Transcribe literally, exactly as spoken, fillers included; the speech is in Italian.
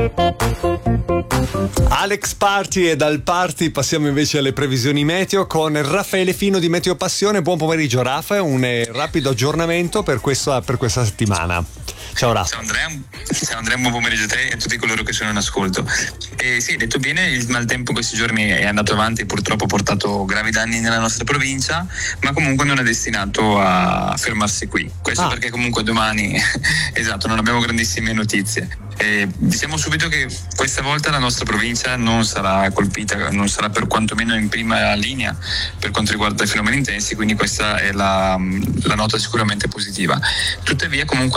Alex Party, e dal party passiamo invece alle previsioni meteo con Raffaele Fino di Meteo Passione. Buon pomeriggio Raffa, un eh, rapido aggiornamento per questa, per questa settimana. Ciao Raffa. Ciao Andrea, ciao Andrea, buon pomeriggio a te e a tutti coloro che sono in ascolto. E sì, detto bene, il maltempo questi giorni è andato avanti e purtroppo ha portato gravi danni nella nostra provincia, ma comunque non è destinato a fermarsi qui. Questo ah. perché comunque domani, esatto, non abbiamo grandissime notizie. E diciamo subito che questa volta la nostra provincia non sarà colpita, non sarà per quantomeno in prima linea per quanto riguarda i fenomeni intensi, quindi questa è la, la nota sicuramente positiva. Tuttavia comunque